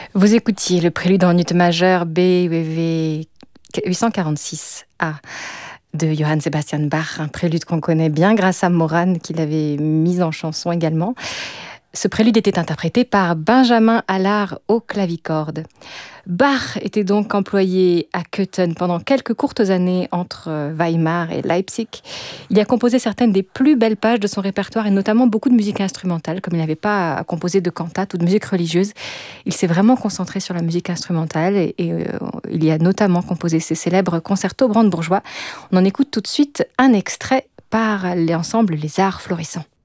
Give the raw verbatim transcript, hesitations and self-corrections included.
Vous écoutiez le prélude en ut majeur B W V huit cent quarante-six A de Johann Sebastian Bach, un prélude qu'on connaît bien grâce à Moran qui l'avait mis en chanson également. Ce prélude était interprété par Benjamin Allard au clavicorde. Bach était donc employé à Köthen pendant quelques courtes années entre Weimar et Leipzig. Il a composé certaines des plus belles pages de son répertoire et notamment beaucoup de musique instrumentale, comme il n'avait pas à composer de cantates ou de musique religieuse. Il s'est vraiment concentré sur la musique instrumentale et, et euh, il y a notamment composé ses célèbres concertos brandebourgeois. On en écoute tout de suite un extrait par l'ensemble Les Arts Florissants.